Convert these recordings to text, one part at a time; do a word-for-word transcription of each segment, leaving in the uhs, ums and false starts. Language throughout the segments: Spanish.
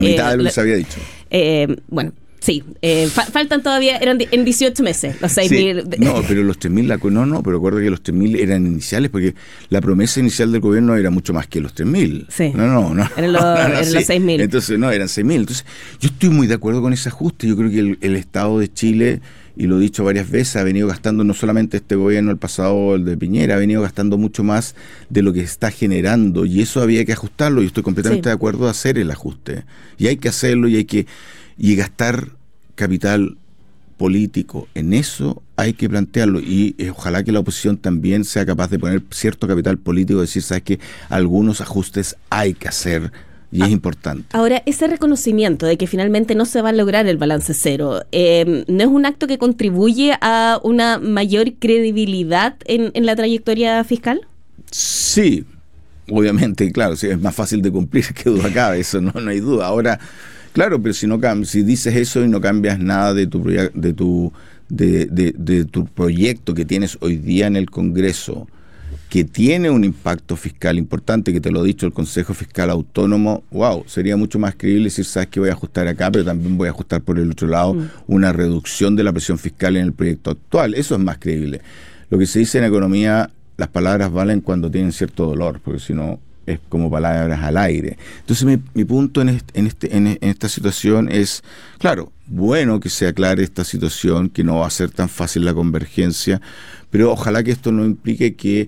Mitad eh, de lo la, que se había dicho. Eh, bueno, sí, eh, fa- faltan todavía, eran di- en dieciocho meses, los seis mil. Sí, no, pero los tres mil, no, no, pero recuerda que los tres mil eran iniciales, porque la promesa inicial del gobierno era mucho más que los tres mil. Sí. No, no, no. Eran los, no, no, eran sí. los seis mil. Entonces, no, eran seis mil. Entonces, yo estoy muy de acuerdo con ese ajuste. Yo creo que el, el Estado de Chile, y lo he dicho varias veces, ha venido gastando, no solamente este gobierno, el pasado, el de Piñera, ha venido gastando mucho más de lo que está generando, y eso había que ajustarlo, y estoy completamente Sí. de acuerdo a hacer el ajuste. Y hay que hacerlo, y hay que y gastar capital político en eso, hay que plantearlo, y eh, ojalá que la oposición también sea capaz de poner cierto capital político, decir, sabes que algunos ajustes hay que hacer. Y ah, es importante. Ahora, ese reconocimiento de que finalmente no se va a lograr el balance cero, eh, ¿no es un acto que contribuye a una mayor credibilidad en, en la trayectoria fiscal? Sí, obviamente, claro, sí, es más fácil de cumplir que duda cabe, eso no, no hay duda. Ahora, claro, pero si no si dices eso y no cambias nada de tu de tu de, de, de tu proyecto que tienes hoy día en el Congreso, que tiene un impacto fiscal importante, que te lo ha dicho el Consejo Fiscal Autónomo, wow, sería mucho más creíble decir, sabes que voy a ajustar acá, pero también voy a ajustar por el otro lado mm. una reducción de la presión fiscal en el proyecto actual. Eso es más creíble. Lo que se dice en economía, las palabras valen cuando tienen cierto dolor, porque si no es como palabras al aire. Entonces mi, mi punto en, este, en, este, en, en esta situación es, claro, bueno que se aclare esta situación, que no va a ser tan fácil la convergencia, pero ojalá que esto no implique que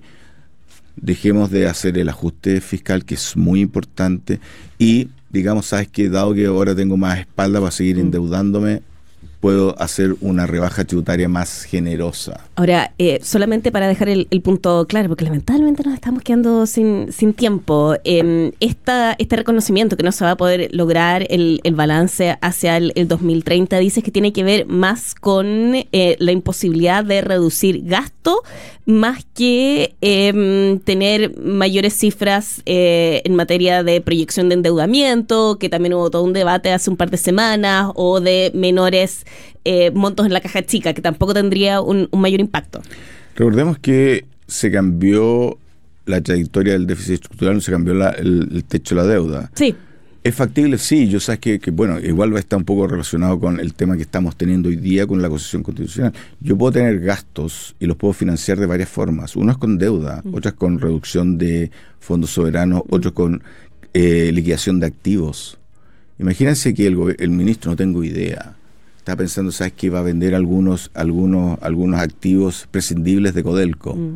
dejemos de hacer el ajuste fiscal, que es muy importante, y digamos, sabes que dado que ahora tengo más espalda para seguir endeudándome, puedo hacer una rebaja tributaria más generosa. Ahora, eh, solamente para dejar el, el punto claro, porque lamentablemente nos estamos quedando sin, sin tiempo, eh, esta, este reconocimiento que no se va a poder lograr el, el balance hacia el, el dos mil treinta, dices que tiene que ver más con eh, la imposibilidad de reducir gasto, más que eh, tener mayores cifras eh, en materia de proyección de endeudamiento, que también hubo todo un debate hace un par de semanas, o de menores Eh, montos en la caja chica, que tampoco tendría un, un mayor impacto. Recordemos que se cambió la trayectoria del déficit estructural, no se cambió la, el, el techo de la deuda. Sí. ¿Es factible? Sí. Yo sé que, que, bueno, igual va a estar un poco relacionado con el tema que estamos teniendo hoy día con la Constitución Constitucional. Yo puedo tener gastos y los puedo financiar de varias formas. Uno es con deuda, mm. otras con reducción de fondos soberanos, mm. otros con eh, liquidación de activos. Imagínense que el, el ministro, no tengo idea, está pensando, ¿sabes qué? Va a vender algunos algunos algunos activos prescindibles de Codelco. Mm.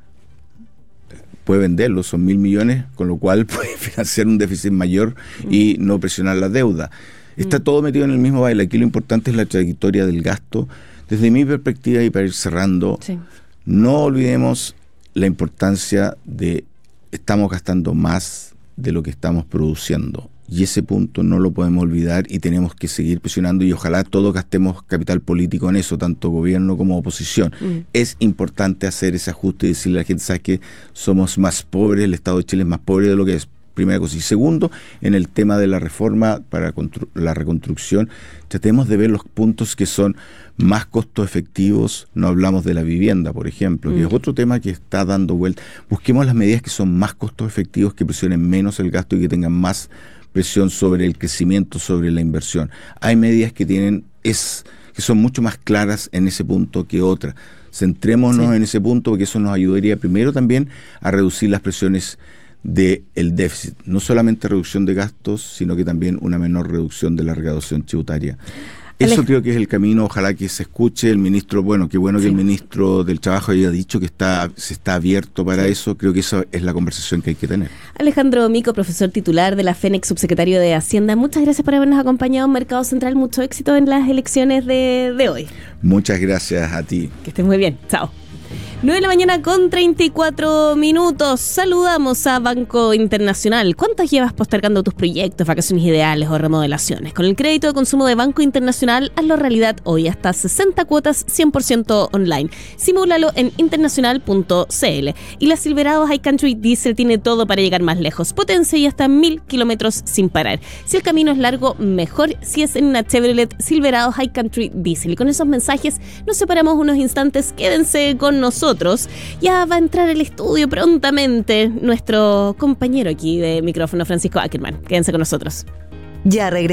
Puede venderlos, son mil millones, con lo cual puede financiar un déficit mayor mm. y no presionar la deuda. Está mm. todo metido en el mismo baile. Aquí lo importante es la trayectoria del gasto. Desde mi perspectiva, y para ir cerrando, sí. no olvidemos la importancia de estamos gastando más de lo que estamos produciendo. Y ese punto no lo podemos olvidar y tenemos que seguir presionando, y ojalá todos gastemos capital político en eso, tanto gobierno como oposición. Mm. Es importante hacer ese ajuste y decirle a la gente, ¿sabes qué? Somos más pobres, el Estado de Chile es más pobre de lo que es. Primera cosa. Y segundo, en el tema de la reforma para constru- la reconstrucción, tratemos de ver los puntos que son más costo efectivos. No hablamos de la vivienda, por ejemplo, mm. que es otro tema que está dando vuelta. Busquemos las medidas que son más costo efectivos, que presionen menos el gasto y que tengan más presión sobre el crecimiento, sobre la inversión. Hay medidas que tienen es que son mucho más claras en ese punto que otras. Centrémonos sí. en ese punto, porque eso nos ayudaría primero también a reducir las presiones del déficit. No solamente reducción de gastos, sino que también una menor reducción de la recaudación tributaria. Eso Alej- creo que es el camino, ojalá que se escuche. El ministro, bueno, qué bueno sí. que el ministro del Trabajo haya dicho que está se está abierto para sí. eso. Creo que esa es la conversación que hay que tener. Alejandro Mico, profesor titular de la FENEC, subsecretario de Hacienda, muchas gracias por habernos acompañado en Mercado Central. Mucho éxito en las elecciones de, de hoy. Muchas gracias a ti. Que estés muy bien. Chao. nueve de la mañana con treinta y cuatro minutos. Saludamos a Banco Internacional. ¿Cuántas llevas postergando tus proyectos, vacaciones ideales o remodelaciones? Con el crédito de consumo de Banco Internacional, hazlo realidad hoy. Hasta sesenta cuotas cien por ciento online. Simúlalo en internacional punto c l. Y la Silverado High Country Diesel tiene todo para llegar más lejos. Potencia y hasta mil kilómetros sin parar. Si el camino es largo, mejor si es en una Chevrolet Silverado High Country Diesel. Y con esos mensajes nos separamos unos instantes. Quédense con nosotros. Ya va a entrar al estudio prontamente nuestro compañero aquí de micrófono, Francisco Ackerman. Quédense con nosotros. Ya regresamos.